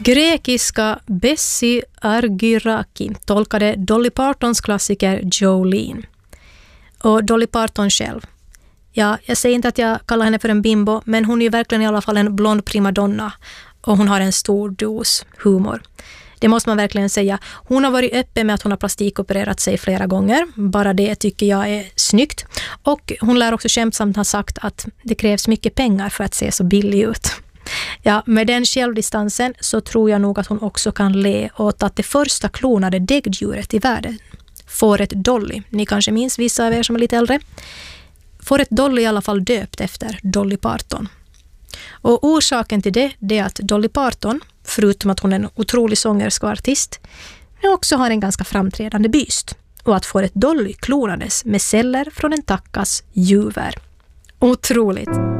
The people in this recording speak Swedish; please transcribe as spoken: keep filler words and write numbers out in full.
Grekiska Bessi Argyraki tolkade Dolly Partons klassiker Jolene. Och Dolly Parton själv. Ja, jag säger inte att jag kallar henne för en bimbo, men hon är ju verkligen i alla fall en blond primadonna. Och hon har en stor dos humor. Det måste man verkligen säga. Hon har varit öppen med att hon har plastikopererat sig flera gånger. Bara det tycker jag är snyggt. Och hon lär också skämtsamt ha sagt att det krävs mycket pengar för att se så billig ut. Ja, med den självdistansen så tror jag nog att hon också kan le åt att det första klonade däggdjuret i världen, fåret Dolly, ni kanske minns vissa av er som är lite äldre, fåret Dolly i alla fall döpt efter Dolly Parton. Och orsaken till det, det är att Dolly Parton, förutom att hon är en otrolig sångerska och artist, också har en ganska framträdande byst. Och att fåret Dolly klonades med celler från en tackas juver. Otroligt!